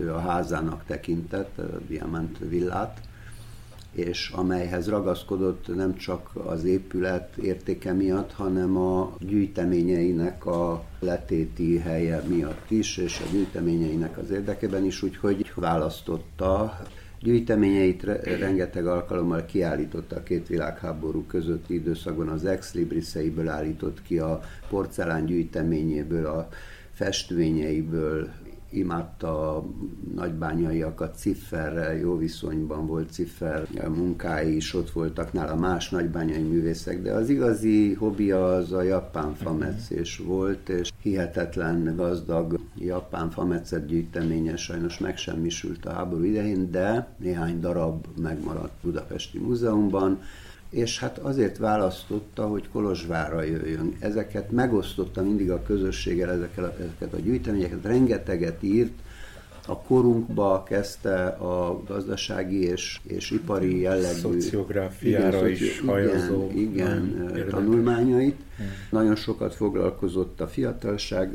ő a házának tekintett, a Diamant villát, és amelyhez ragaszkodott nem csak az épület értéke miatt, hanem a gyűjteményeinek a letéti helye miatt is, és a gyűjteményeinek az érdekében is, úgyhogy választotta. Gyűjteményeit rengeteg alkalommal kiállította a két világháború közötti időszakban, az ex libriszeiből állított ki, a porcelán gyűjteményéből, a festvényeiből, imádta a nagybányaiakat, Zifferrel jó viszonyban volt, Ziffer munkái is ott voltak nála, más nagybányai művészek, de az igazi hobbija az a japán fametszés volt, és hihetetlen gazdag japán fametszet gyűjteménye sajnos megsemmisült a háború idején, de néhány darab megmaradt Budapesti Múzeumban, és hát azért választotta, hogy Kolozsvárra jöjjön. Ezeket megosztotta mindig a közösséggel, ezeket a gyűjteményeket, rengeteget írt, a korunkba kezdte a gazdasági és ipari jellegű szociográfiára is hajazó tanulmányait. Nagyon sokat foglalkozott a fiatalság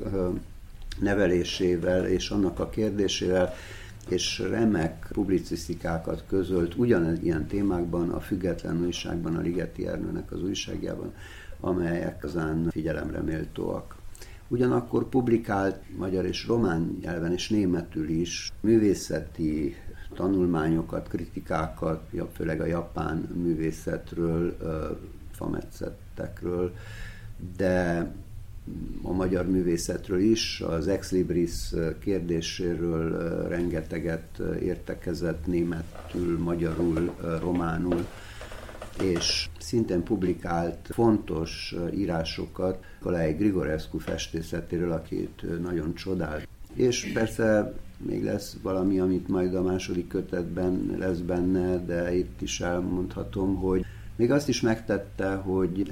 nevelésével és annak a kérdésével, és remek publicisztikákat közölt ugyanilyen témákban, a Független újságban, a Ligeti Ernőnek az újságjában, amelyek azán figyelemre méltóak. Ugyanakkor publikált magyar és román nyelven és németül is művészeti tanulmányokat, kritikákat, főleg a japán művészetről, fametszettekről, de a magyar művészetről is, az ex libris kérdéséről rengeteget értekezett németül, magyarul, románul, és szintén publikált fontos írásokat Nikolai Grigorescu festészetéről, akit nagyon csodált. És persze még lesz valami, amit majd a második kötetben lesz benne, de itt is elmondhatom, hogy még azt is megtette, hogy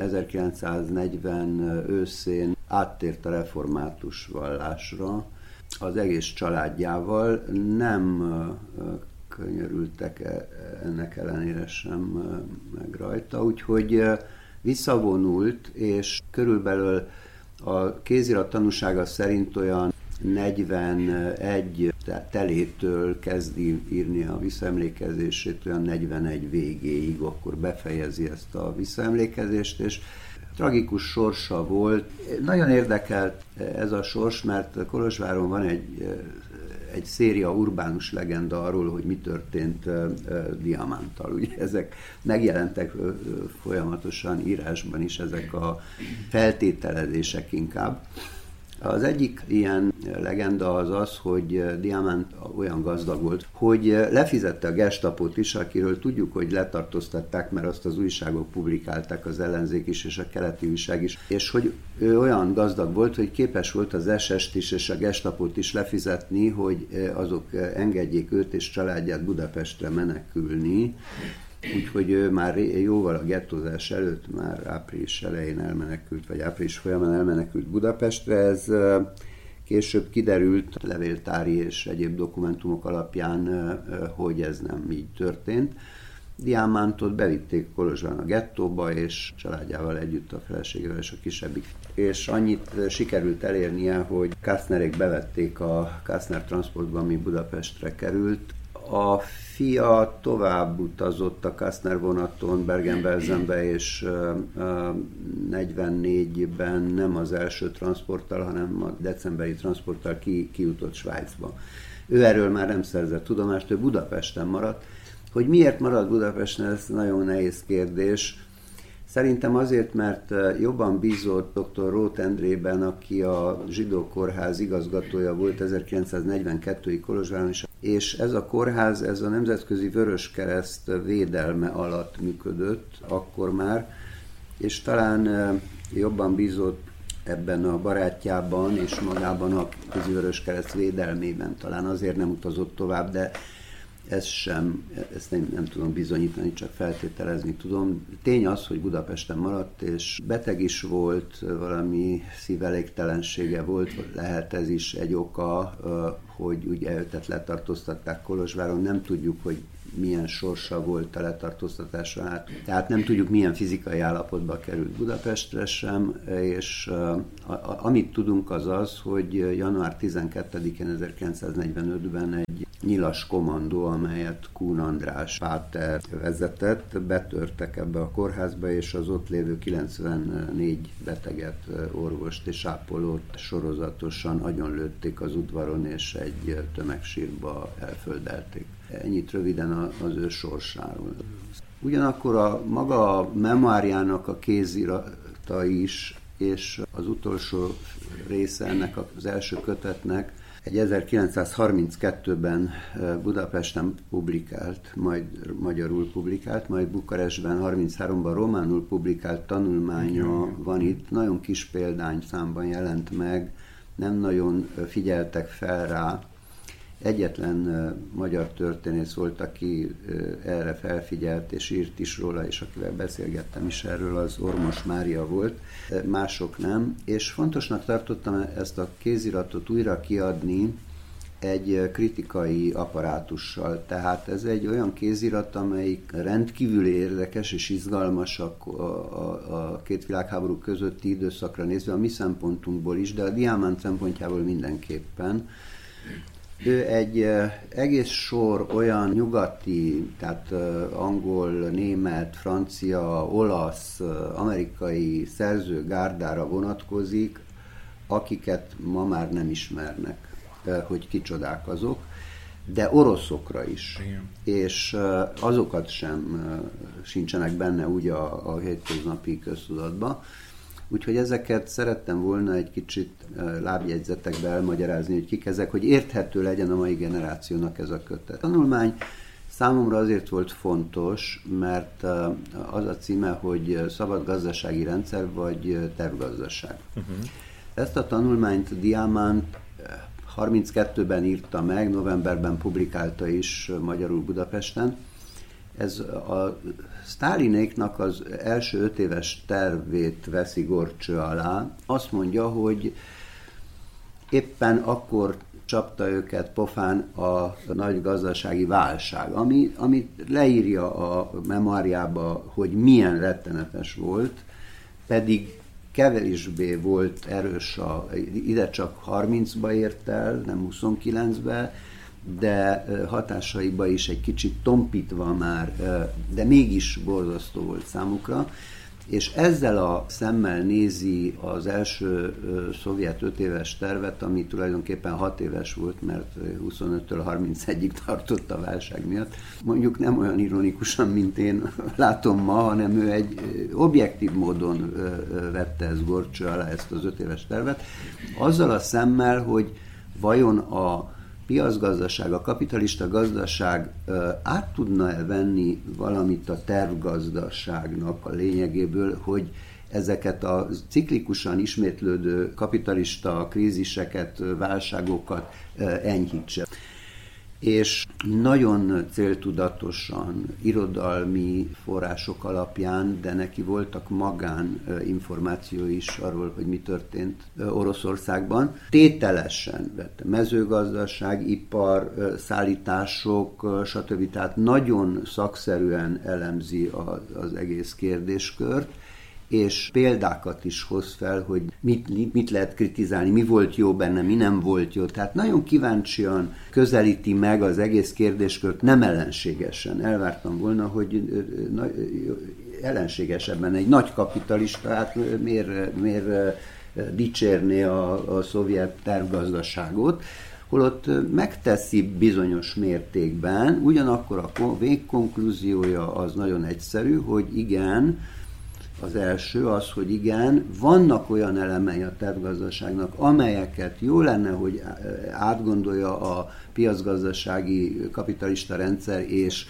1940 őszén áttért a református vallásra, az egész családjával, nem könyörültek ennek ellenére sem meg rajta, úgyhogy visszavonult, és körülbelül a kézirat tanúsága szerint olyan 41 telétől kezdi írni a visszaemlékezését, olyan 41 végéig, akkor befejezi ezt a visszaemlékezést, és tragikus sorsa volt. Nagyon érdekelt ez a sors, mert Kolozsváron van egy széria urbánus legenda arról, hogy mi történt Diamanttal. Ugye ezek megjelentek folyamatosan írásban is, ezek a feltételezések inkább. Az egyik ilyen legenda az, hogy Diamant olyan gazdag volt, hogy lefizette a Gestapót is, akiről tudjuk, hogy letartóztatták, mert azt az újságok publikálták, az Ellenzék is és a Keleti újság is, és hogy ő olyan gazdag volt, hogy képes volt az SS-t is és a Gestapót is lefizetni, hogy azok engedjék őt és családját Budapestre menekülni. Úgyhogy ő már jóval a gettózás előtt, már április elején elmenekült, vagy április folyamán elmenekült Budapestre. Ez később kiderült levéltári és egyéb dokumentumok alapján, hogy ez nem így történt. Diamantot bevitték Kolozsván a gettóba, és családjával együtt, a feleségével és a kisebbik. És annyit sikerült elérnie, hogy Kastnerék bevették a Kastner transportba, ami Budapestre került. A fia tovább utazott a Kastner vonaton Bergen-Belsenbe, és 44-ben nem az első transporttal, hanem a decemberi transporttal kijutott Svájcba. Ő erről már nem szerzett tudomást, ő Budapesten maradt. Hogy miért maradt Budapesten, ez nagyon nehéz kérdés. Szerintem azért, mert jobban bízott dr. Róth Endrében, aki a Zsidó Kórház igazgatója volt 1942-ig Kolozsváron is, és ez a kórház, ez a Nemzetközi Vöröskereszt védelme alatt működött akkor már, és talán jobban bízott ebben a barátjában és magában a Vöröskereszt védelmében, talán azért nem utazott tovább, de ezt nem tudom bizonyítani, csak feltételezni tudom. Tény az, hogy Budapesten maradt, és beteg is volt, valami szívelégtelensége volt, lehet ez is egy oka, hogy ugye őtet letartóztatták Kolozsváron, nem tudjuk, hogy milyen sorsa volt a letartóztatásra, tehát nem tudjuk, milyen fizikai állapotba került Budapestre sem, és amit tudunk az az, hogy január 12-én 1945-ben egy nyilas kommandó, amelyet Kun András páter vezetett, betörtek ebbe a kórházba, és az ott lévő 94 beteget, orvost és ápolót sorozatosan agyonlőtték az udvaron, és egy tömegsírba elföldelték. Ennyit röviden az ő sorsáról. Ugyanakkor maga a memoárjának a kézirata is, és az utolsó része ennek az első kötetnek egy 1932-ben Budapesten publikált, majd magyarul publikált, majd Bukarestben 33-ban románul publikált tanulmánya van itt. Nagyon kis példányszámban jelent meg, nem nagyon figyeltek fel rá. Egyetlen magyar történész volt, aki erre felfigyelt, és írt is róla, és akivel beszélgettem is erről, az Ormos Mária volt, mások nem. És fontosnak tartottam ezt a kéziratot újra kiadni egy kritikai apparátussal. Tehát ez egy olyan kézirat, amelyik rendkívül érdekes és izgalmas a két világháború közötti időszakra nézve, a mi szempontunkból is, de a Diamant szempontjából mindenképpen. Ő egy egész sor olyan nyugati, tehát angol, német, francia, olasz, amerikai szerzőgárdára vonatkozik, akiket ma már nem ismernek, hogy kicsodák azok, de oroszokra is. Igen. És azokat sem sincsenek benne úgy a hétköznapi köztudatban. Úgyhogy ezeket szerettem volna egy kicsit lábjegyzetekbe elmagyarázni, hogy kik ezek, hogy érthető legyen a mai generációnak ez a kötet. A tanulmány számomra azért volt fontos, mert az a címe, hogy szabad gazdasági rendszer vagy tervgazdaság. Ezt a tanulmányt Diamant 32-ben írta meg, novemberben publikálta is magyarul Budapesten. Ez a Sztálinéknak az első 5 éves tervét veszi górcső alá. Azt mondja, hogy éppen akkor csapta őket pofán a nagy gazdasági válság, ami leírja a memoárjába, hogy milyen rettenetes volt, pedig kevésbé volt erős, ide csak 30-ba ért el, nem 29-be, de hatásaiba is egy kicsit tompítva már, de mégis borzasztó volt számukra, és ezzel a szemmel nézi az első szovjet 5 éves tervet, ami tulajdonképpen 6 éves volt, mert 25-től 31-ig tartott a válság miatt. Mondjuk nem olyan ironikusan, mint én látom ma, hanem ő egy objektív módon vette ezt górcső alá, ezt az 5 éves tervet, azzal a szemmel, hogy vajon a piacgazdaság, a kapitalista gazdaság át tudna-e venni valamit a tervgazdaságnak a lényegéből, hogy ezeket a ciklikusan ismétlődő kapitalista kríziseket, válságokat enyhítse. És nagyon céltudatosan, irodalmi források alapján, de neki voltak magán információi is arról, hogy mi történt Oroszországban. Tételesen vette mezőgazdaság, ipar, szállítások, stb. Tehát nagyon szakszerűen elemzi az egész kérdéskört, és példákat is hoz fel, hogy mit lehet kritizálni, mi volt jó benne, mi nem volt jó. Tehát nagyon kíváncsian közelíti meg az egész kérdéskört, nem ellenségesen. Elvártam volna, hogy ellenségesebben egy nagy kapitalista, hát miért dicsérné a szovjet tervgazdaságot, holott megteszi bizonyos mértékben, ugyanakkor a végkonklúziója az nagyon egyszerű, hogy igen, az első az, hogy igen, vannak olyan elemei a tervgazdaságnak, amelyeket jó lenne, hogy átgondolja a piacgazdasági kapitalista rendszer, és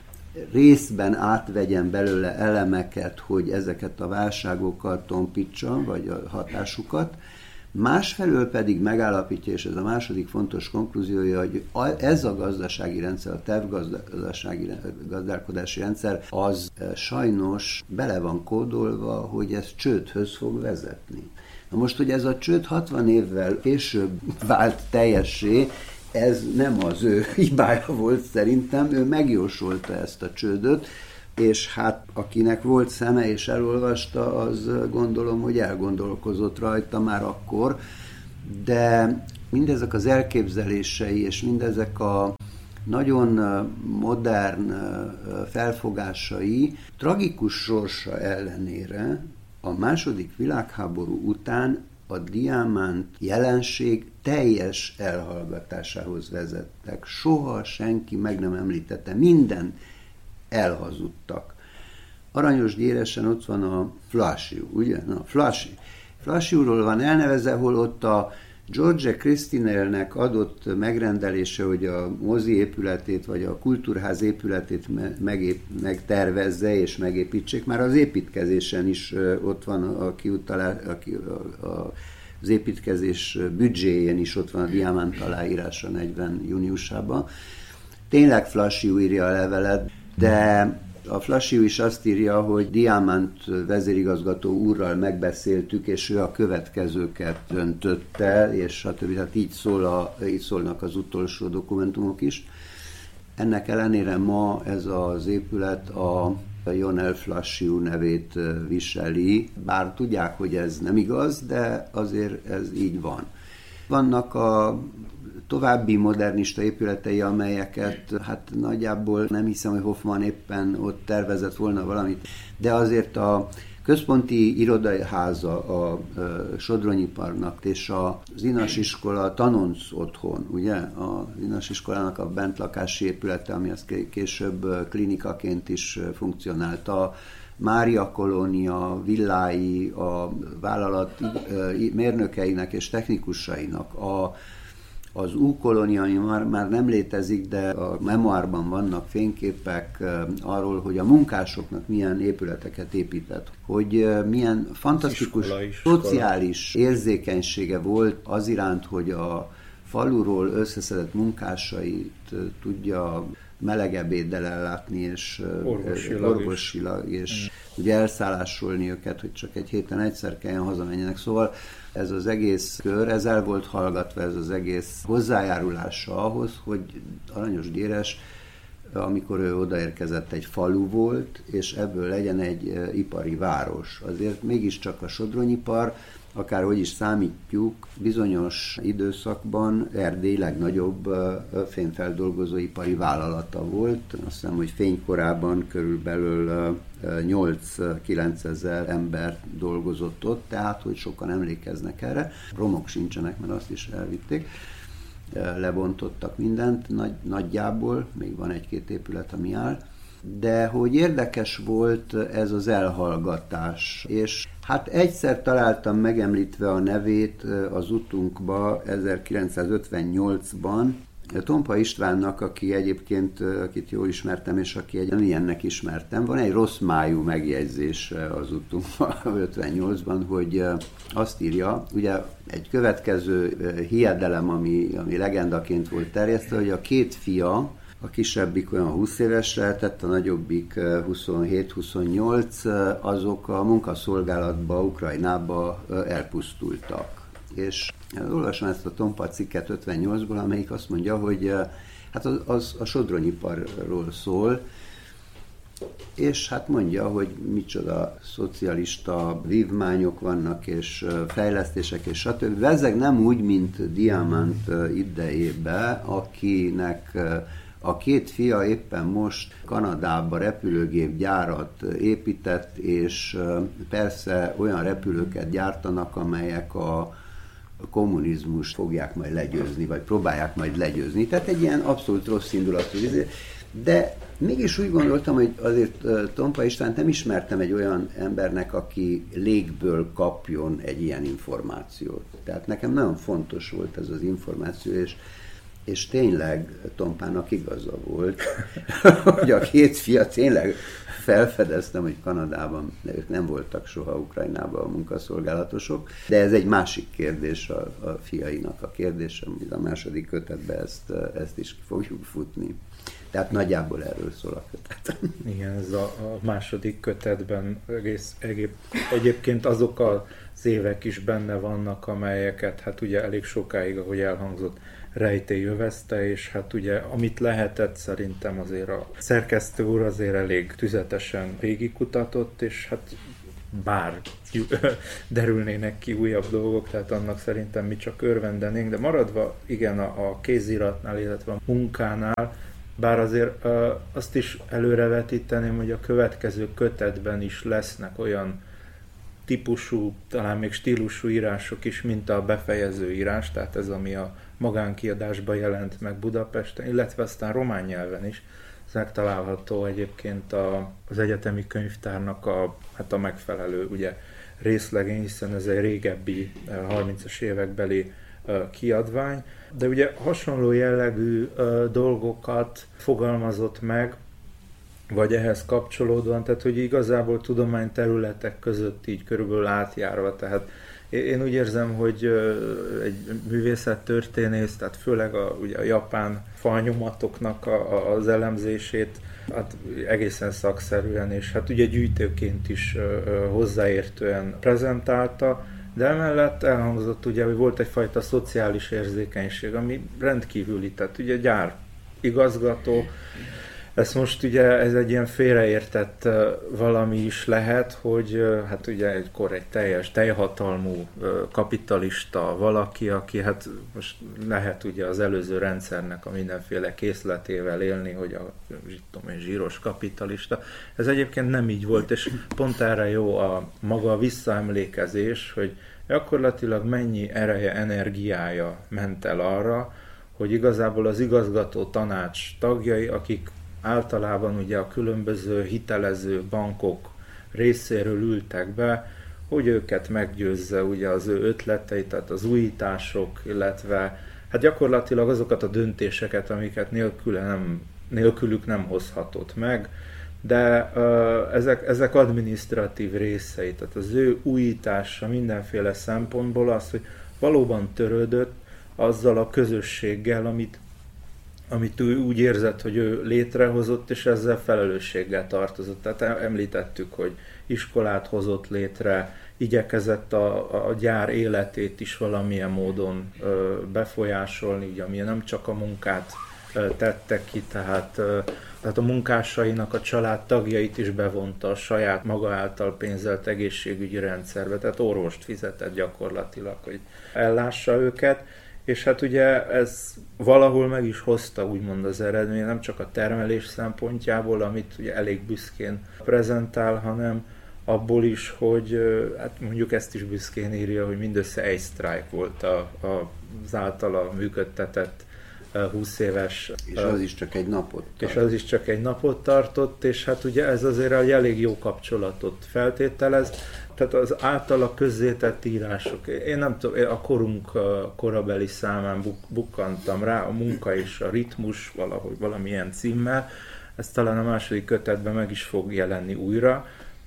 részben átvegyen belőle elemeket, hogy ezeket a válságokat tompítsa, vagy a hatásukat. Másfelől pedig megállapítja, és ez a második fontos konklúziója, hogy ez a gazdasági rendszer, a tervgazdasági gazdálkodási rendszer, az sajnos bele van kódolva, hogy ez csődhöz fog vezetni. Na most, hogy ez a csőd 60 évvel később vált teljessé, ez nem az ő hibája volt szerintem, ő megjósolta ezt a csődöt, és hát akinek volt szeme és elolvasta, az gondolom, hogy elgondolkozott rajta már akkor, de mindezek az elképzelései és mindezek a nagyon modern felfogásai tragikus sorsa ellenére a II. Világháború után a diamánt jelenség teljes elhallgatásához vezettek. Soha senki meg nem említette, minden elhazudtak. Aranyos Gyéresen ott van a Flassiu, ugye? Na, Flassiuról van elnevezve, hol ott a George Christinelnek adott megrendelése, hogy a mozi épületét, vagy a kultúrház épületét megtervezze és megépítsék. Már az építkezésen is ott van a kiutalás, az építkezés büdzséjén is ott van a diamánt aláírása 40 júniusában. Tényleg Flassiu írja a levelet, de a Flassiu is azt írja, hogy Diamant vezérigazgató úrral megbeszéltük, és ő a következőket döntötte, és stb. Tehát így szólnak az utolsó dokumentumok is. Ennek ellenére ma ez az épület a Ionel Flassiu nevét viseli, bár tudják, hogy ez nem igaz, de azért ez így van. Vannak a további modernista épületei, amelyeket hát nagyjából nem hiszem, hogy Hoffmann éppen ott tervezett volna valamit, de azért a központi irodaháza a Sodronyiparnak és az Inasiskola tanonc otthon, ugye? Az Inasiskolának a bentlakási épülete, ami az később klinikaként is funkcionált. A Mária kolónia villái, a vállalat mérnökeinek és technikusainak, az U-kolónia, ami már nem létezik, de a memoárban vannak fényképek arról, hogy a munkásoknak milyen épületeket épített, hogy milyen fantasztikus szociális érzékenysége volt az iránt, hogy a faluról összeszedett munkásait tudja melegebb éddel ellátni, és orvosilag és ugye elszállásolni őket, hogy csak egy héten egyszer kelljen hazamenjenek. Szóval ez az egész kör, ez el volt hallgatva, ez az egész hozzájárulása ahhoz, hogy Aranyos Gyéres, amikor ő odaérkezett, egy falu volt, és ebből legyen egy ipari város. Azért mégiscsak a sodronyipar, akárhogy is számítjuk, bizonyos időszakban Erdély legnagyobb fémfeldolgozóipari vállalata volt. Azt hiszem, hogy fénykorában körülbelül 8-9 ezer ember dolgozott ott, tehát hogy sokan emlékeznek erre. Romok sincsenek, mert azt is elvitték. Lebontottak mindent nagyjából, még van egy-két épület, ami áll. De hogy érdekes volt ez az elhallgatás, és hát egyszer találtam megemlítve a nevét az utunkba 1958-ban, Tompa Istvánnak, aki egyébként, akit jól ismertem, és aki ilyennek ismertem, van egy rossz májú megjegyzés az utunkban 58-ban, hogy azt írja, ugye egy következő hiedelem, ami legendaként volt terjesztve, hogy a két fia, a kisebbik olyan 20 éves lehetett, a nagyobbik 27-28, azok a munkaszolgálatba, Ukrajnába elpusztultak. És olvasom ezt a Tompa cikket 58-ból, amelyik azt mondja, hogy hát az a sodronyiparról szól, és hát mondja, hogy micsoda szocialista vívmányok vannak, és fejlesztések, és stb. Ezek nem úgy, mint Diamant idejében, akinek a két fia éppen most Kanadába repülőgépgyárat épített, és persze olyan repülőket gyártanak, amelyek a kommunizmust fogják majd legyőzni, vagy próbálják majd legyőzni. Tehát egy ilyen abszolút rossz indulatú. De mégis úgy gondoltam, hogy azért Tompa Istvánt nem ismertem egy olyan embernek, aki légből kapjon egy ilyen információt. Tehát nekem nagyon fontos volt ez az információ, és tényleg Tompának igaza volt, hogy a két fia tényleg felfedeztem, hogy Kanadában ők nem voltak soha Ukrajnában a munkaszolgálatosok, de ez egy másik kérdés a fiainak a kérdése, hogy a második kötetben ezt is fogjuk futni. Tehát nagyjából erről szól a kötet. Igen, ez a második kötetben egyébként azok az évek is benne vannak, amelyeket hát ugye elég sokáig, ahogy elhangzott, rejtély övezte, és hát ugye amit lehetett, szerintem azért a szerkesztő úr azért elég tüzetesen végigkutatott, és hát bár derülnének ki újabb dolgok, tehát annak szerintem mi csak örvendenénk, de maradva igen a kéziratnál, illetve a munkánál, bár azért azt is előrevetíteném, hogy a következő kötetben is lesznek olyan típusú, talán még stílusú írások is, mint a befejező írás, tehát ez, ami a magánkiadásban jelent meg Budapesten, illetve aztán román nyelven is. Ez megtalálható egyébként az egyetemi könyvtárnak a megfelelő ugye, részlegén, hiszen ez egy régebbi 30-as évekbeli kiadvány, de ugye hasonló jellegű dolgokat fogalmazott meg, vagy ehhez kapcsolódóan, tehát hogy igazából tudományterületek között így körülbelül átjárva, tehát én úgy érzem, hogy egy művészettörténész, tehát főleg ugye a japán falnyomatoknak az elemzését hát egészen szakszerűen, és hát ugye gyűjtőként is hozzáértően prezentálta, de emellett elhangzott ugye, hogy volt egyfajta szociális érzékenység, ami rendkívüli, tehát ugye gyárigazgató. Ez most ugye ez egy ilyen félreértett valami is lehet, hogy hát ugye egykor egy teljes teljhatalmú kapitalista valaki, aki hát most lehet ugye az előző rendszernek a mindenféle készletével élni, hogy a zsíros kapitalista. Ez egyébként nem így volt, és pont erre jó a maga visszaemlékezés, hogy gyakorlatilag mennyi ereje, energiája ment el arra, hogy igazából az igazgató tanács tagjai, akik általában ugye a különböző hitelező bankok részéről ültek be, hogy őket meggyőzze ugye az ő ötleteit, tehát az újítások, illetve hát gyakorlatilag azokat a döntéseket, amiket nélkülük nem hozhatott meg, de ezek adminisztratív részei, tehát az ő újítása mindenféle szempontból az, hogy valóban törődött azzal a közösséggel, amit ő úgy érzett, hogy ő létrehozott, és ezzel felelősséggel tartozott. Tehát említettük, hogy iskolát hozott létre, igyekezett a gyár életét is valamilyen módon befolyásolni, ugye, ami nem csak a munkát tette ki, tehát a munkásainak a család tagjait is bevonta a saját maga által pénzelt egészségügyi rendszerbe, tehát orvost fizetett gyakorlatilag, hogy ellássa őket. És hát ugye ez valahol meg is hozta úgymond az eredmény, nem csak a termelés szempontjából, amit ugye elég büszkén prezentál, hanem abból is, hogy hát mondjuk ezt is büszkén írja, hogy mindössze egy sztrájk volt az általa működtetett 20 éves. És az is csak egy napot tartott. És az is csak egy napot tartott, és hát ugye ez azért egy elég jó kapcsolatot feltételez. Tehát az általa közzétett írások, én nem tudom, a korunk korabeli számán bukkantam rá, a munka és a ritmus valahogy valamilyen címmel, ez talán a második kötetben meg is fog jelenni újra,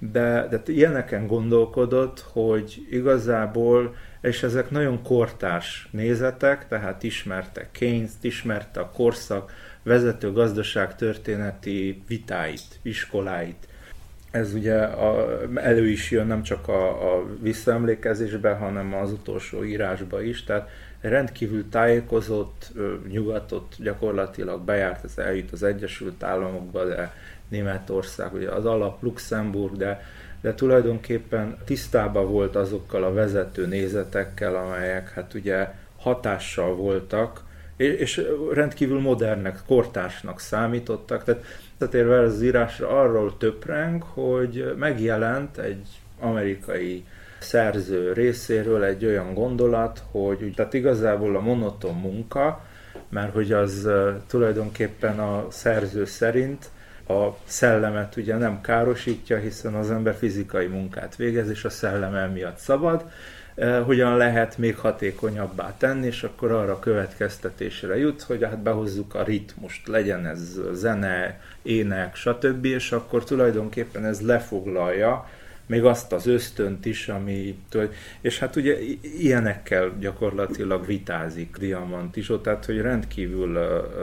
de ilyeneken gondolkodott, hogy igazából, és ezek nagyon kortárs nézetek, tehát ismerte Keynes-t, ismerte a korszak vezető gazdaságtörténeti vitáit, iskoláit. Ez ugye elő is jön nem csak a visszaemlékezésben, hanem az utolsó írásban is, tehát rendkívül tájékozott, nyugatot gyakorlatilag bejárt, ez eljut az Egyesült Államokba, de Németország, ugye az alap Luxemburg, de tulajdonképpen tisztában volt azokkal a vezető nézetekkel, amelyek hát ugye hatással voltak, és rendkívül modernek, kortársnak számítottak. Tehát érve az írásra arról töpreng, hogy megjelent egy amerikai szerző részéről egy olyan gondolat, hogy tehát igazából a monoton munka, mert hogy az tulajdonképpen a szerző szerint a szellemet ugye nem károsítja, hiszen az ember fizikai munkát végez, és a szellem emiatt szabad, hogyan lehet még hatékonyabbá tenni, és akkor arra a következtetésre jut, hogy hát behozzuk a ritmust, legyen ez zene, ének, stb., és akkor tulajdonképpen ez lefoglalja még azt az ösztönt is, és hát ugye ilyenekkel gyakorlatilag vitázik Diamant-Izsó, tehát hogy rendkívül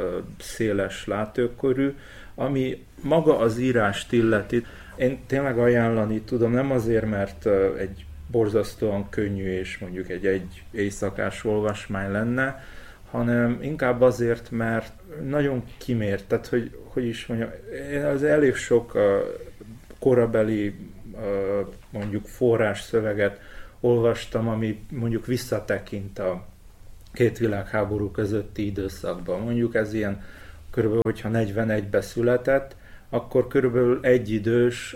széles látókörű, ami maga az írást illeti. Én tényleg ajánlani tudom, nem azért, mert egy borzasztóan könnyű és mondjuk egy éjszakás olvasmány lenne, hanem inkább azért, mert nagyon kimért, tehát hogy is mondjam, én az elég sok korabeli mondjuk forrásszöveget olvastam, ami mondjuk visszatekint a két világháború közötti időszakban. Mondjuk ez ilyen, körülbelül, hogyha 41-ben született, akkor körülbelül egyidős,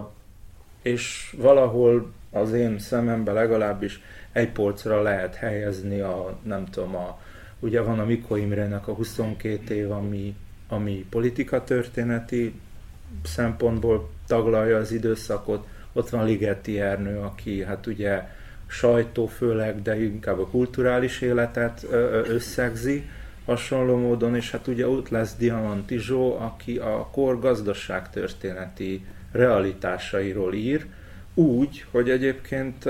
és valahol az én szememben legalábbis egy polcra lehet helyezni nem tudom, ugye van a Mikó Imrének a 22 év, ami politikatörténeti szempontból taglalja az időszakot, ott van Ligeti Ernő, aki hát ugye sajtó főleg, de inkább a kulturális életet összegzi hasonló módon, és hát ugye ott lesz Diamant Izsó, aki a kor gazdaságtörténeti realitásairól ír, úgy, hogy egyébként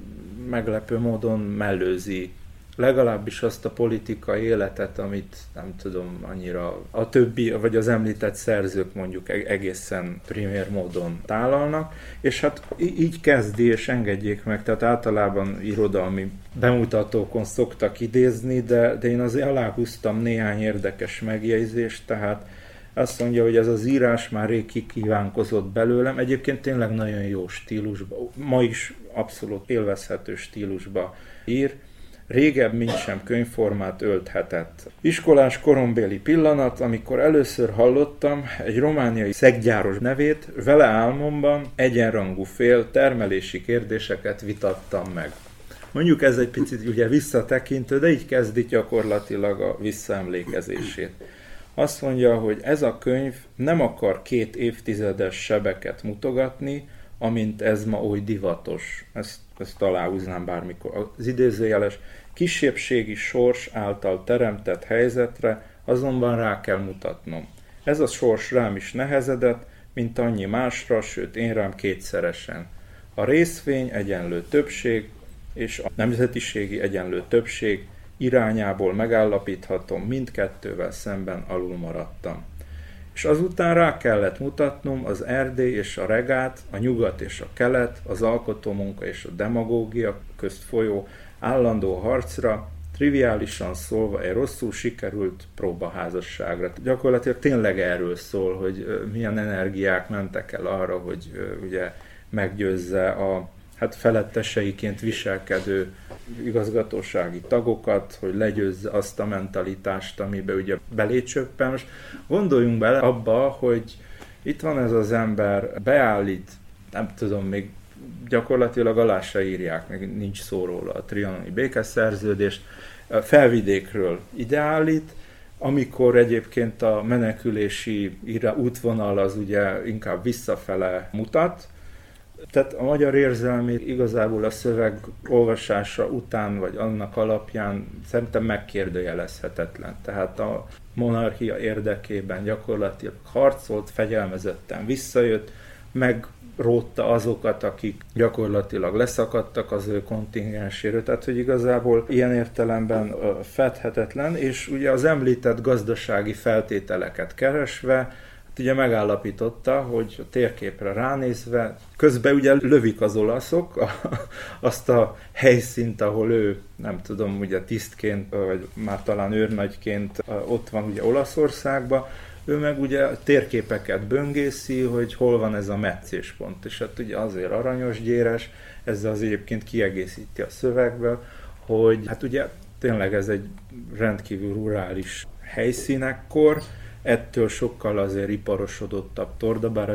meglepő módon mellőzi legalábbis azt a politikai életet, amit nem tudom annyira a többi, vagy az említett szerzők mondjuk egészen primér módon tálalnak, és hát így kezdi, és engedjék meg, tehát általában irodalmi bemutatókon szoktak idézni, de én azért aláhúztam néhány érdekes megjegyzést, tehát azt mondja, hogy ez az írás már rég kikívánkozott belőlem, egyébként tényleg nagyon jó stílusban, ma is abszolút élvezhető stílusba ír, régebb, mint sem könyvformát ölthetett. Iskolás korombéli pillanat, amikor először hallottam egy romániai szeggyáros nevét, vele álmomban egyenrangú fél termelési kérdéseket vitattam meg. Mondjuk ez egy picit ugye visszatekintő, de így kezdi gyakorlatilag a visszaemlékezését. Azt mondja, hogy ez a könyv nem akar 2 évtizedes sebeket mutogatni, amint ez ma oly divatos. Ezt aláhúznám bármikor. Az idézőjeles kisebbségi sors által teremtett helyzetre azonban rá kell mutatnom. Ez a sors rám is nehezedett, mint annyi másra, sőt én rám kétszeresen. A részvény egyenlő többség, és a nemzetiségi egyenlő többség irányából megállapíthatom, mindkettővel szemben alul maradtam. És azután rá kellett mutatnom az Erdély és a Regát, a nyugat és a kelet, az alkotómunka és a demagógia közt folyó állandó harcra, triviálisan szólva egy rosszul sikerült próbaházasságra. Gyakorlatilag tényleg erről szól, hogy milyen energiák mentek el arra, hogy ugye meggyőzze a feletteseiként viselkedő igazgatósági tagokat, hogy legyőzze azt a mentalitást, amiben ugye belécsöppen. Most gondoljunk bele abba, hogy itt van ez az ember, beállít, nem tudom, még gyakorlatilag alá se írják, még nincs szó róla a trianoni békeszerződést, Felvidékről ideállít, amikor egyébként a menekülési útvonal az ugye inkább visszafele mutat. Tehát a magyar érzelmét igazából a szöveg olvasása után, vagy annak alapján szerintem megkérdőjelezhetetlen. Tehát a monarchia érdekében gyakorlatilag harcolt, fegyelmezetten visszajött, megrótta azokat, akik gyakorlatilag leszakadtak az ő kontingenséről. Tehát, hogy igazából ilyen értelemben fedhetetlen, és ugye az említett gazdasági feltételeket keresve, ugye megállapította, hogy a térképre ránézve, közben ugye lövik az olaszok azt a helyszínt, ahol ő, nem tudom, ugye tisztként, vagy már talán őrnagyként ott van ugye Olaszországban, ő meg ugye térképeket böngészi, hogy hol van ez a meccéspont, és hát ugye azért aranyosgyéres, ezzel az egyébként kiegészíti a szövegből, hogy hát ugye tényleg ez egy rendkívül rurális helyszínekkor, ettől sokkal azért iparosodottabb Torda, bár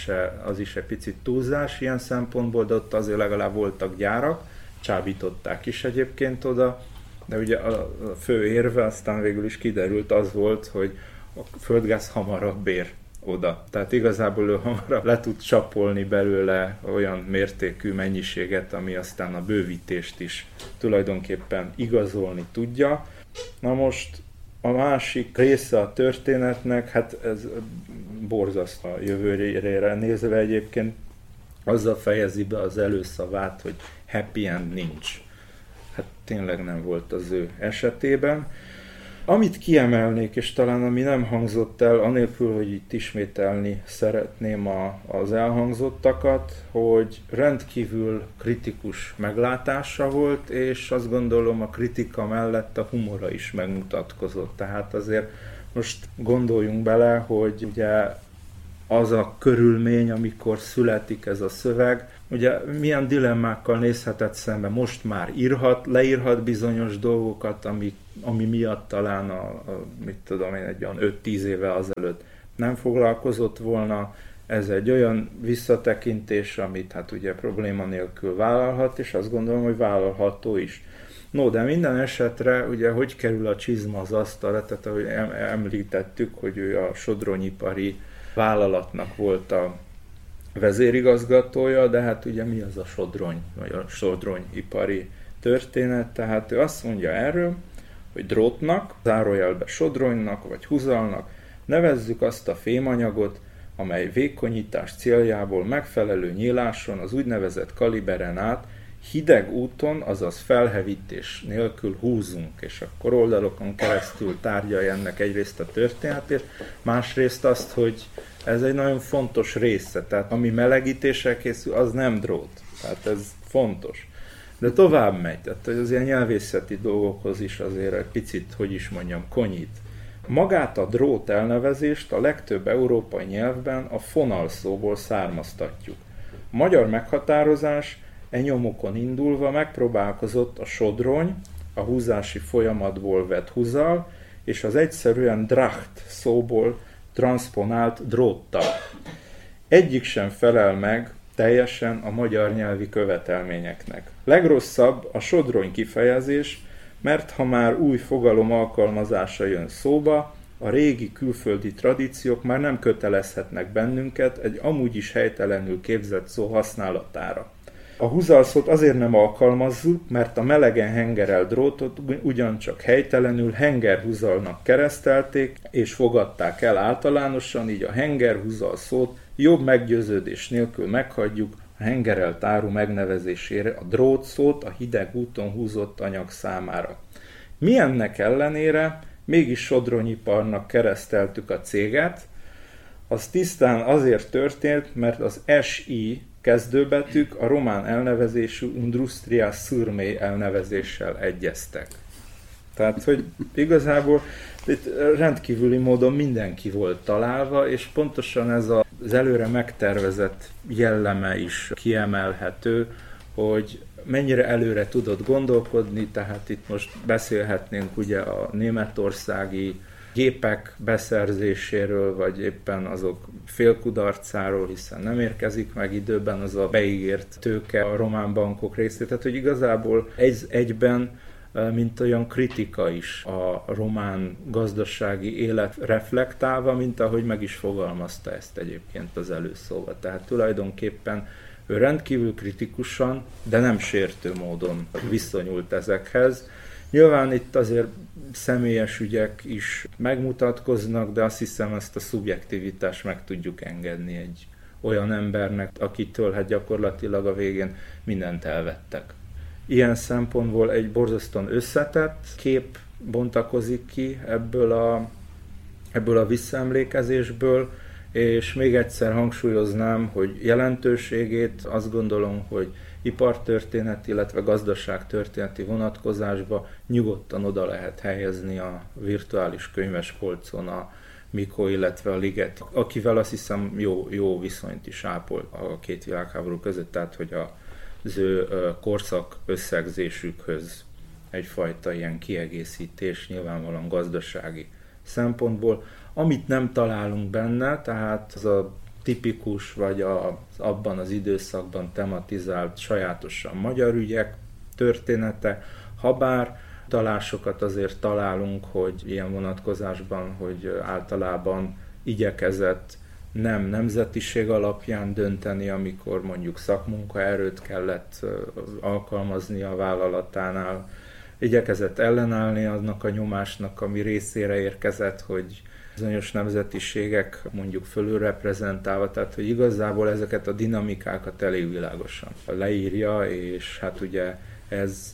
az is egy picit túlzás ilyen szempontból, de ott azért legalább voltak gyárak, csábították is egyébként oda, de ugye a fő érve aztán végül is kiderült az volt, hogy a földgáz hamarabb ér oda. Tehát igazából ő hamarabb le tud csapolni belőle olyan mértékű mennyiséget, ami aztán a bővítést is tulajdonképpen igazolni tudja. Na most a másik része a történetnek, hát ez borzasztó a jövőjére nézve egyébként, azzal fejezi be az előszavát, hogy happy end nincs. Hát tényleg nem volt az ő esetében. Amit kiemelnék, és talán ami nem hangzott el, anélkül, hogy itt ismételni szeretném az elhangzottakat, hogy rendkívül kritikus meglátása volt, és azt gondolom a kritika mellett a humora is megmutatkozott. Tehát azért most gondoljunk bele, hogy ugye az a körülmény, amikor születik ez a szöveg, ugye milyen dilemmákkal nézhetett szembe, most már leírhat bizonyos dolgokat, ami miatt talán egy olyan 5-10 éve azelőtt nem foglalkozott volna. Ez egy olyan visszatekintés, amit hát ugye probléma nélkül vállalhat, és azt gondolom, hogy vállalható is. No, de minden esetre ugye hogy kerül a csizma az asztalra, tehát ahogy említettük, hogy ő a sodronyipari vállalatnak volt a vezérigazgatója, de hát ugye mi az a sodrony, vagy a sodronyipari történet, tehát ő azt mondja erről, hogy drótnak, zárójelbe sodronynak, vagy huzalnak nevezzük azt a fémanyagot, amely vékonyítás céljából megfelelő nyíláson az úgynevezett kaliberen át hideg úton, azaz felhevítés nélkül húzunk, és akkor oldalokon keresztül tárgyalja ennek egyrészt a történetét, másrészt azt, hogy ez egy nagyon fontos része, tehát ami melegítésre készül, az nem drót, tehát ez fontos. De tovább megy, tehát az ilyen nyelvészeti dolgokhoz is azért egy picit, konyít. Magát a drót elnevezést a legtöbb európai nyelvben a fonal szóból származtatjuk. A magyar meghatározás nyomokon indulva megpróbálkozott a sodrony, a húzási folyamatból vett huzal, és az egyszerűen dracht szóból transponált dróttal. Egyik sem felel meg teljesen a magyar nyelvi követelményeknek. Legrosszabb a sodrony kifejezés, mert ha már új fogalom alkalmazása jön szóba, a régi külföldi tradíciók már nem kötelezhetnek bennünket egy amúgy is helytelenül képzett szó használatára. A húzalszót azért nem alkalmazzuk, mert a melegen hengerelt drótot ugyancsak helytelenül hengerhúzalnak keresztelték, és fogadták el általánosan, így a hengerhúzal szót jobb meggyőződés nélkül meghagyjuk a hengerelt áru megnevezésére a drót szót a hideg úton húzott anyag számára. Mi ennek ellenére mégis sodronyiparnak kereszteltük a céget, az tisztán azért történt, mert az SI kezdőbetűk a román elnevezésű Industria Szürmei elnevezéssel egyeztek. Tehát, hogy igazából itt rendkívüli módon mindenki volt találva, és pontosan ez az előre megtervezett jelleme is kiemelhető, hogy mennyire előre tudott gondolkodni, tehát itt most beszélhetnénk ugye a németországi gépek beszerzéséről, vagy éppen azok félkudarcáról, hiszen nem érkezik meg időben az a beígért tőke a román bankok részét. Tehát, hogy igazából egyben, mint olyan kritika is a román gazdasági élet reflektálva, mint ahogy meg is fogalmazta ezt egyébként az előszóba. Tehát tulajdonképpen ő rendkívül kritikusan, de nem sértő módon viszonyult ezekhez. Nyilván itt azért személyes ügyek is megmutatkoznak, de azt hiszem, ezt a szubjektivitást meg tudjuk engedni egy olyan embernek, akitől hát gyakorlatilag a végén mindent elvettek. Ilyen szempontból egy borzasztóan összetett kép bontakozik ki ebből a visszaemlékezésből, és még egyszer hangsúlyoznám, hogy jelentőségét azt gondolom, hogy ipartörténeti, illetve gazdaságtörténeti vonatkozásba nyugodtan oda lehet helyezni a virtuális könyvespolcon a Mikó, illetve a Liget, akivel azt hiszem jó viszonyt is ápol a két világháború között, tehát hogy az ő korszak összegzésükhöz egyfajta ilyen kiegészítés nyilvánvalóan gazdasági szempontból. Amit nem találunk benne, tehát az a tipikus, vagy abban az időszakban tematizált sajátosan magyar ügyek története, habár utalásokat azért találunk, hogy ilyen vonatkozásban, hogy általában igyekezett nem nemzetiség alapján dönteni, amikor mondjuk szakmunkaerőt kellett alkalmazni a vállalatánál, igyekezett ellenállni annak a nyomásnak, ami részére érkezett, hogy bizonyos nemzetiségek mondjuk fölülreprezentálva, tehát hogy igazából ezeket a dinamikákat elég világosan leírja, és hát ugye ez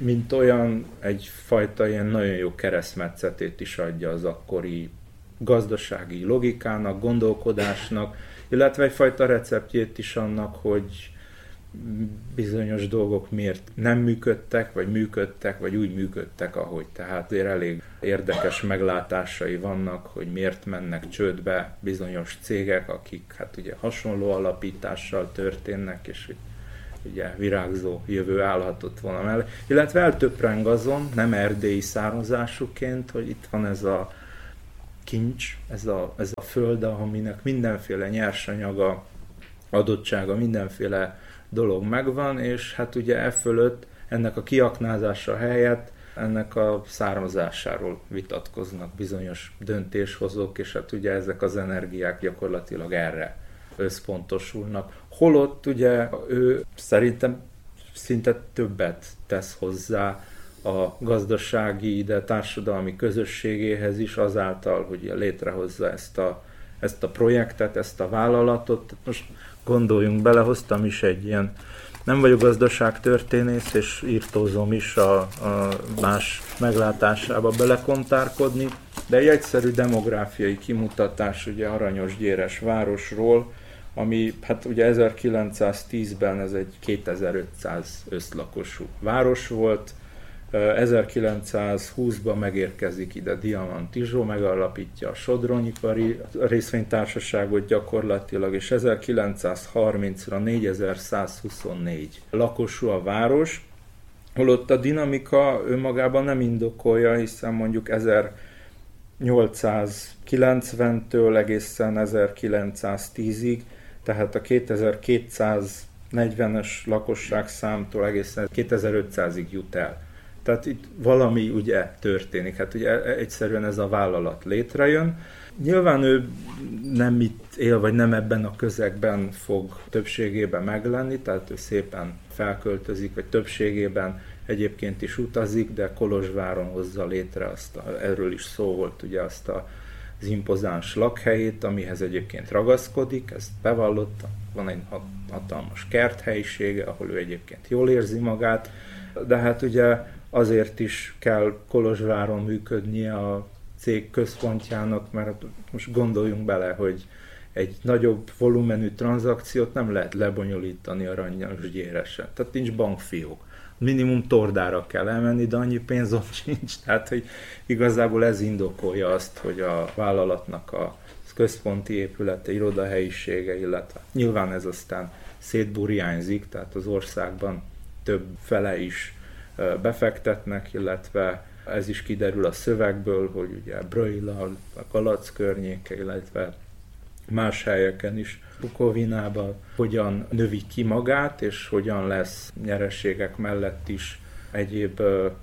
mint olyan egyfajta ilyen nagyon jó keresztmetszetét is adja az akkori gazdasági logikának, gondolkodásnak, illetve egyfajta receptjét is annak, hogy bizonyos dolgok miért nem működtek, vagy úgy működtek, ahogy. Tehát azért elég érdekes meglátásai vannak, hogy miért mennek csődbe bizonyos cégek, akik hát ugye hasonló alapítással történnek, és ugye virágzó jövő állhatott volna mellé. Illetve eltöpreng azon, nem erdélyi származásúként, hogy itt van ez a kincs, ez a föld, aminek mindenféle nyersanyaga, adottsága, mindenféle dolog megvan, és hát ugye e fölött ennek a kiaknázása helyett ennek a származásáról vitatkoznak bizonyos döntéshozók, és hát ugye ezek az energiák gyakorlatilag erre összpontosulnak. Holott ugye ő szerintem szinte többet tesz hozzá a gazdasági, de társadalmi közösségéhez is azáltal, hogy létrehozza ezt a projektet, ezt a vállalatot. Most gondoljunk bele, hoztam is egy ilyen, nem vagyok gazdaságtörténész, és írtózom is a más meglátásába belekontárkodni, de egy egyszerű demográfiai kimutatás ugye Aranyosgyéres városról, ami hát ugye 1910-ben ez egy 2500 összlakosú város volt, 1920-ban megérkezik ide Diamant Tizsó, megalapítja a Sodronyipari részvénytársaságot gyakorlatilag, és 1930-ra 4124 lakosú a város, holott a dinamika önmagában nem indokolja, hiszen mondjuk 1890-től egészen 1910-ig, tehát a 2240-es lakosságszámtól egészen 2500-ig jut el. Tehát itt valami ugye történik, hát ugye egyszerűen ez a vállalat létrejön. Nyilván ő nem itt él, vagy nem ebben a közegben fog többségében meglenni, tehát ő szépen felköltözik, vagy többségében egyébként is utazik, de Kolozsváron hozza létre erről is szó volt ugye azt az impozáns lakhelyét, amihez egyébként ragaszkodik, ezt bevallotta, van egy hatalmas kerthelyisége, ahol ő egyébként jól érzi magát, de hát ugye azért is kell Kolozsváron működnie a cég központjának, mert most gondoljunk bele, hogy egy nagyobb volumenű tranzakciót nem lehet lebonyolítani Aranyosgyéresen. Tehát nincs bankfiók. Minimum tordára kell elmenni, de annyi pénz ott sincs. Tehát, hogy igazából ez indokolja azt, hogy a vállalatnak a központi épülete, irodahelyisége, illetve nyilván ez aztán szétburjánzik, tehát az országban több fele is befektetnek, illetve ez is kiderül a szövegből, hogy ugye Bröila, a Galac környéke, illetve más helyeken is, Bukovinában hogyan növi ki magát, és hogyan lesz nyereségek mellett is egyéb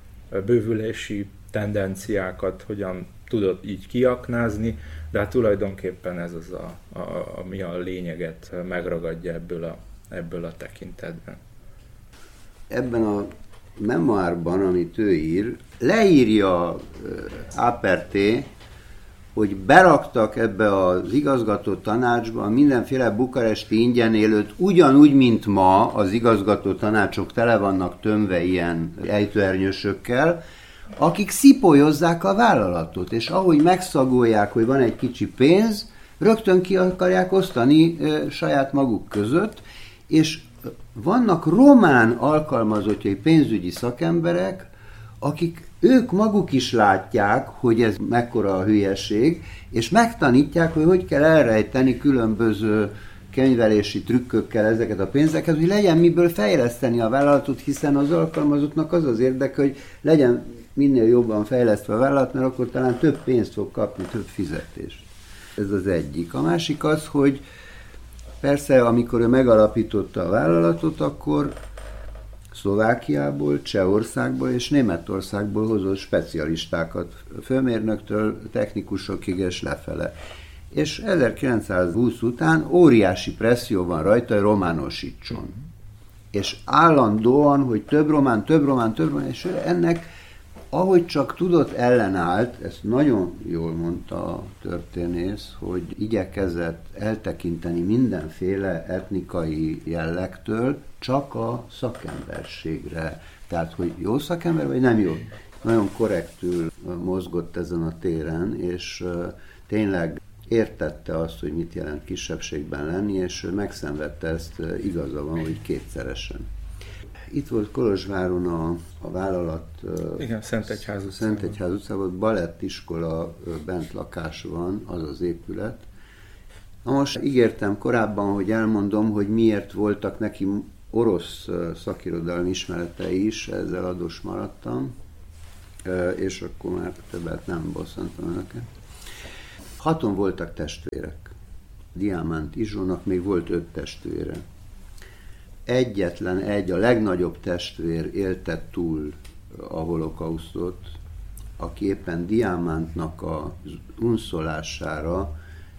bővülési tendenciákat, hogyan tudod így kiaknázni, de hát tulajdonképpen ez az, ami a lényeget megragadja ebből a tekintetben. Ebben a memoárban, amit ő ír, leírja Áperté, hogy beraktak ebbe az igazgató tanácsba mindenféle bukaresti ingyen élőt, ugyanúgy, mint ma az igazgató tanácsok tele vannak tömve ilyen ejtőernyősökkel, akik szipolyozzák a vállalatot, és ahogy megszagolják, hogy van egy kicsi pénz, rögtön ki akarják osztani saját maguk között, és vannak román alkalmazottjai pénzügyi szakemberek, akik ők maguk is látják, hogy ez mekkora a hülyeség, és megtanítják, hogy kell elrejteni különböző könyvelési trükkökkel ezeket a pénzeket, hogy legyen miből fejleszteni a vállalatot, hiszen az alkalmazottnak az az érdeke, hogy legyen minél jobban fejlesztve a vállalat, mert akkor talán több pénzt fog kapni, több fizetést. Ez az egyik. A másik az, hogy persze, amikor ő megalapította a vállalatot, akkor Szlovákiából, Csehországból és Németországból hozott specialistákat, főmérnöktől technikusokig és lefele. És 1920 után óriási presszió van rajta, hogy románosítson. És állandóan, hogy több román, és ennek, ahogy csak tudott, ellenállt, ezt nagyon jól mondta a történész, hogy igyekezett eltekinteni mindenféle etnikai jellegtől, csak a szakemberségre Tehát, hogy jó szakember, vagy nem jó. Nagyon korrektül mozgott ezen a téren, és tényleg értette azt, hogy mit jelent kisebbségben lenni, és megszenvedte ezt, igaza van, hogy kétszeresen. Itt volt Kolozsváron a vállalat... Igen, Szentegyház utcában. Szentegyház utcában, balettiskola bent lakás van, az az épület. Na most ígértem korábban, hogy elmondom, hogy miért voltak neki orosz szakirodalmi ismeretei is, ezzel adós maradtam, és akkor már többet nem bosszantam önöket. 6 voltak testvérek. Diamant Izsónak még volt 5 testvére. Egyetlen egy, a legnagyobb testvér élte túl a holokausztot, aki éppen Diamantnak az unszolására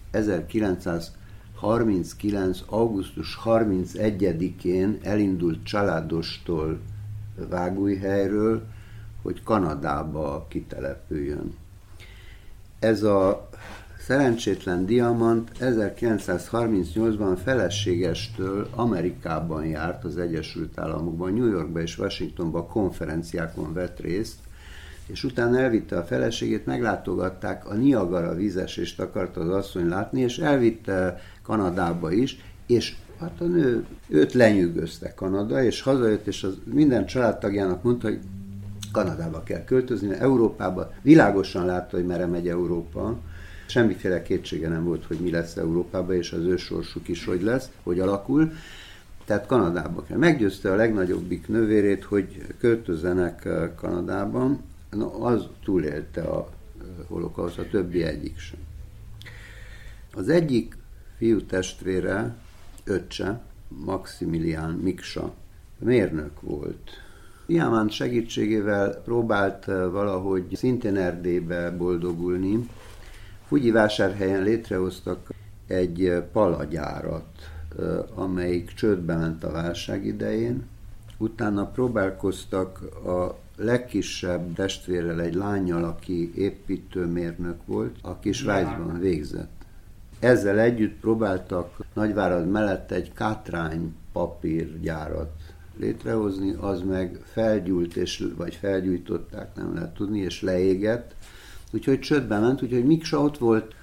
1939. augusztus 31-én elindult családostól Vágújhelyről, hogy Kanadába kitelepüljön. Ez a szerencsétlen Diamant 1938-ban feleségestől Amerikában járt, az Egyesült Államokban, New Yorkba és Washingtonba konferenciákon vett részt, és utána elvitte a feleségét, meglátogatták, a Niagara vízesést akarta az asszony látni, és elvitte Kanadába is, és hát a nő, őt lenyűgözte Kanada, és hazajött, és az minden családtagjának mondta, hogy Kanadába kell költözni, mert Európába világosan látta, hogy merre megy Európa. Semmiféle kétsége nem volt, hogy mi lesz Európában, és az ő sorsuk is hogy lesz, hogy alakul. Tehát Kanadába kell. Meggyőzte a legnagyobbik nővérét, hogy költözzenek Kanadában. No, az túlélte a holokauszt, a többi egyik sem. Az egyik fiú testvére, öccse, Maximilián Miksa, mérnök volt. Diamant segítségével próbált valahogy szintén Erdélybe boldogulni. Fugyivásárhelyen létrehoztak egy palagyárat, amelyik csődbe ment a válság idején. Utána próbálkoztak a legkisebb testvérrel, egy lánnyal, aki építőmérnök volt, aki Svájcban végzett. Ezzel együtt próbáltak Nagyvárad mellett egy kátrány papírgyárat létrehozni, az meg felgyújt, vagy felgyújtották, nem lehet tudni, és leégett. Úgyhogy csődbe ment, úgyhogy Miksa ott volt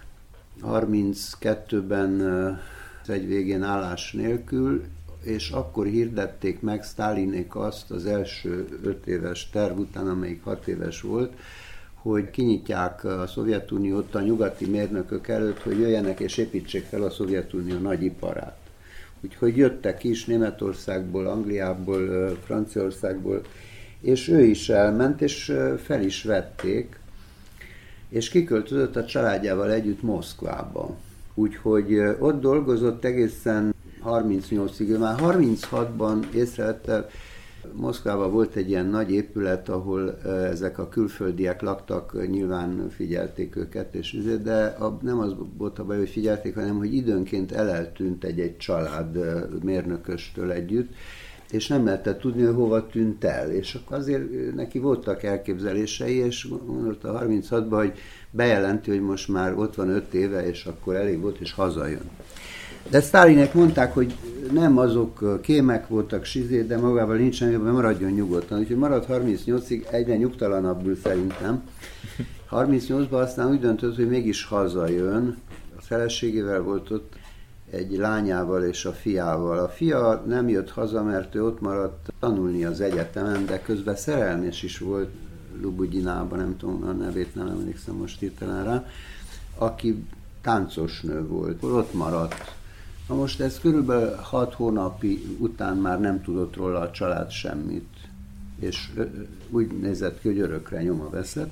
32-ben egy végén állás nélkül, és akkor hirdették meg Sztálinék azt az első 5 éves terv után, amelyik 6 éves volt, hogy kinyitják a Szovjetuniót a nyugati mérnökök előtt, hogy jöjjenek és építsék fel a Szovjetunió nagy iparát. Úgyhogy jöttek is Németországból, Angliából, Franciaországból, és ő is elment, és fel is vették, és kiköltözött a családjával együtt Moszkvába. Úgyhogy ott dolgozott egészen 38-ig, ő már 36-ban észrevette, Moszkvában volt egy ilyen nagy épület, ahol ezek a külföldiek laktak, nyilván figyelték őket, de nem az volt a baj, hogy figyelték, hanem hogy időnként eltűnt egy család mérnököstől együtt, és nem lehetett tudni, hogy hova tűnt el. És akkor azért neki voltak elképzelései, és mondta 36-ban, hogy bejelenti, hogy most már ott van 5 éve, és akkor elég volt, és hazajön. De Sztálinek mondták, hogy nem azok kémek voltak, de magával nincs semmi, maradjon nyugodtan. Úgyhogy marad 38-ig, egyre nyugtalanabbul szerintem. 38-ban aztán úgy döntött, hogy mégis hazajön. A feleségével volt ott, egy lányával és a fiával. A fia nem jött haza, mert ő ott maradt tanulni az egyetemen, de közben szerelmes is volt Lubugyinában, nem tudom, a nevét nem emlékszem most hirtelen rá, aki táncosnő volt, ott maradt. Na most ez körülbelül 6 hónapi után már nem tudott róla a család semmit, és úgy nézett ki, hogy örökre nyoma veszett.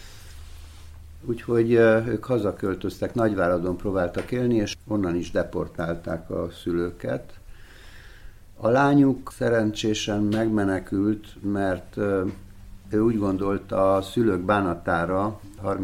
Úgyhogy ők hazaköltöztek, Nagyváradon próbáltak élni, és onnan is deportálták a szülőket. A lányuk szerencsésen megmenekült, mert ő úgy gondolta a szülők bánatára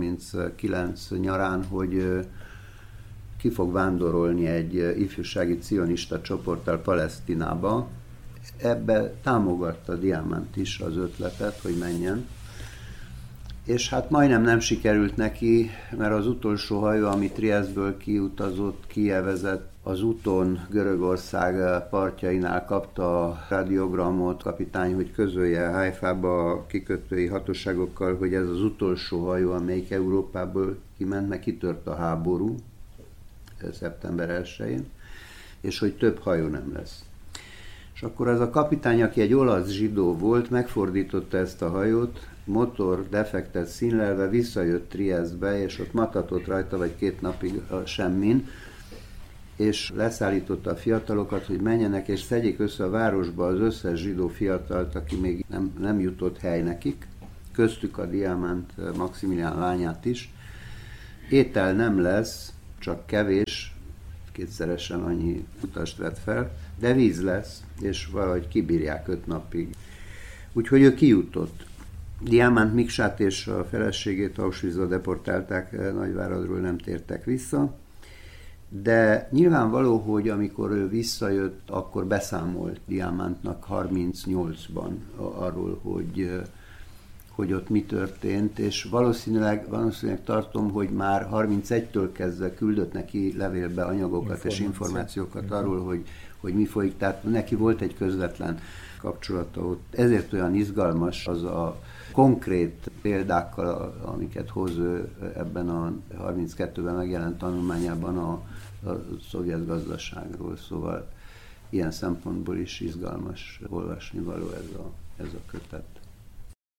39 nyarán, hogy ki fog vándorolni egy ifjúsági cionista csoporttal Palesztinába. Ebbe támogatta Diamant is az ötletet, hogy menjen. és hát majdnem nem sikerült neki, mert az utolsó hajó, ami Triesztből kiutazott, Kijevezett, az úton Görögország partjainál kapta a radiogramot kapitány, hogy közölje Haifába a kikötői hatóságokkal, hogy ez az utolsó hajó, amelyik Európából kiment, meg kitört a háború szeptember 1-én, és hogy több hajó nem lesz. És akkor az a kapitány, aki egy olasz zsidó volt, megfordította ezt a hajót, motor defektet színlelve visszajött Triesztbe, és ott matatott rajta, vagy 2 napig semmin, és leszállította a fiatalokat, hogy menjenek és szedjék össze a városba az összes zsidó fiatalt, aki még nem jutott hely nekik, köztük a Diamant Maximilián lányát is. Étel nem lesz, csak kevés, 2-szeresen annyi utast vett fel, de víz lesz, és valahogy kibírják 5 napig. Úgyhogy ő kijutott. Diamant Miksát és a feleségét Auschwitzba deportálták, Nagyváradról nem tértek vissza, de nyilvánvaló, hogy amikor ő visszajött, akkor beszámolt Diamantnak 38-ban arról, hogy ott mi történt, és valószínűleg tartom, hogy már 31-től kezdve küldött neki levélbe anyagokat és információkat arról, hogy mi folyik, tehát neki volt egy közvetlen kapcsolata ott. Ezért olyan izgalmas az a konkrét példákkal, amiket hoz ő ebben a 32-ben megjelent tanulmányában a szovjet gazdaságról, szóval ilyen szempontból is izgalmas olvasni való ez a kötet.